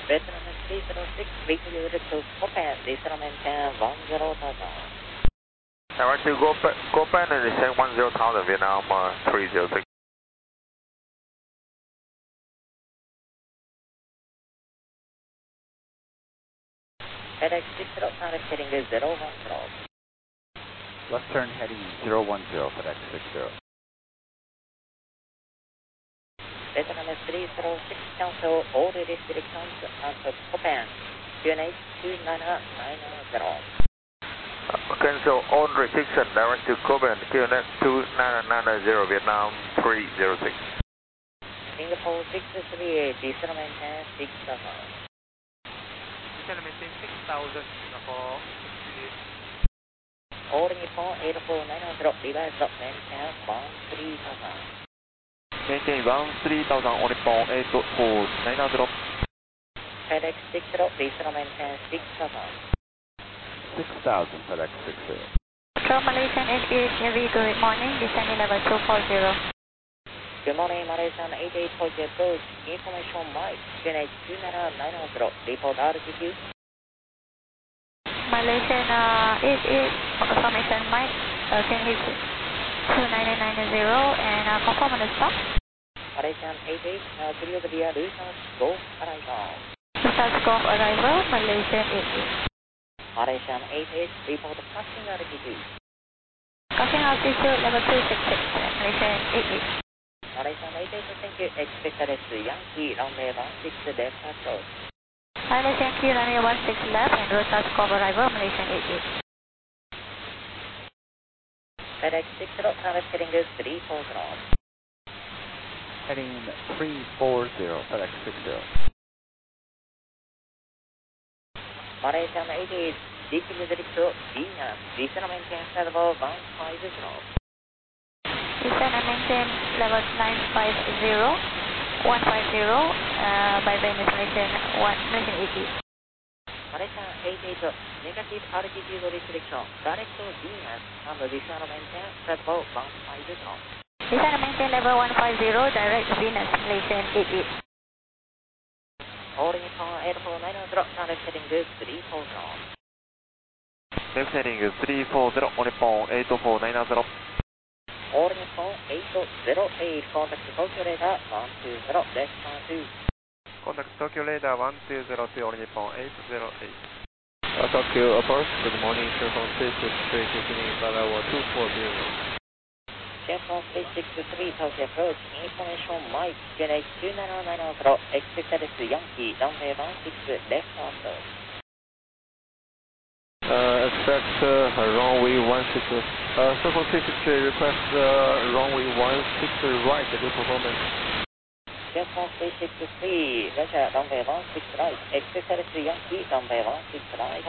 Vietnam 306, reconfigured to Copan, descend maintain 10,000. Direct to Copan and descend 10,000, Vietnam 306. FedEx 60, target heading 010. Left turn heading 010, FedEx 60. Vietnam 306, cancel all the restrictions at Copan, QNH 2990. Cancel all restrictions, direct to Copan, QNH 2990, Vietnam 306. Singapore 638, descend maintain 6,000. Descend maintain 6,000, Singapore 638. All Nippon 84990, reverse up maintain 13,000. Maintain 13,000 on Nippon 84990. FedEx 60, descend maintain 6,000. 6,000, FedEx 60. Control Malaysian 88 Navy, good morning, descending level 240. Good morning, Malaysian 8840 approach, information Mike, QNH 2990, report altitude. Malaysian 88, confirmation Mike, QNH 2990 and confirm on the stop. Malaysian 88, now clear the via Lusas Golf arrival. Lusas Golf arrival, Malaysian 88. Malaysian 88, report passing altitude. Passing altitude level 266, Malaysian 88. Malaysian 88, thank you, expected as Yankee, runway 16 left approach. Pilot Yankee, runway 16 left and Lusas Golf arrival, Malaysian 88. FedEx 60, target heading 340. Heading 340, FedEx 60. Malaysian 88, deeply direct to Venus, descend maintain level 150. Descend and maintain level 150 by Venus Malaysian 88. Malaysian 88, negative altitude restriction, direct to Venus, and descend maintain level 150. Descend and maintain level 150, direct Venus Malaysian 88. All Nippon 84990, target heading 340. Left heading 340 on Nippon 84990. All Nippon 808, contact Tokyo radar 120, left 2. Contact Tokyo radar 1202 on Nippon 808. Tokyo approach, good morning, Shenzhen 363, continuing flight level 240. Shenzhen 363, Tokyo approach, information Mike, QNH 2990, expected as Yankee, runway 16, left approach. Expect runway 16, Shenzhen 363, request runway 16 right, good performance. Shenzhen 363, Roger, runway 16 right, expected as Yankee, runway 16 right.